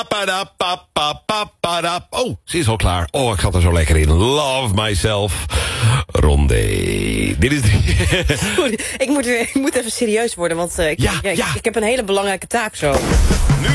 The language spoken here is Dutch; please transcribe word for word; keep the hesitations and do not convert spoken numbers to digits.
Oh, ze is al klaar. Oh, ik zat er zo lekker in. Love myself. Rondé. Dit is... ik, moet weer, ik moet even serieus worden, want uh, ik, Ja, ja, ja. ik, ik heb een hele belangrijke taak zo.